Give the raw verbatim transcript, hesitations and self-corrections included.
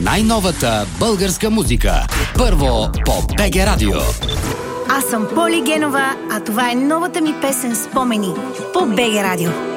най-новата българска музика. Първо по БГ Радио. Аз съм Поли Генова, а това е новата ми песен "Спомени" по БГ Радио.